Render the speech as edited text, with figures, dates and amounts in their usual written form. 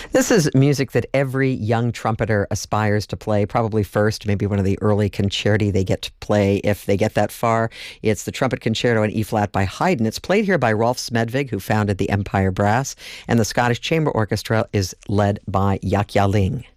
This is music that every young trumpeter aspires to play, probably first, maybe one of the early concerti they get to play if they get that far. It's the Trumpet Concerto in E-flat by Haydn. It's played here by Rolf Smedvig, who founded the Empire Brass, and the Scottish Chamber Orchestra is led by Jaak Jalling.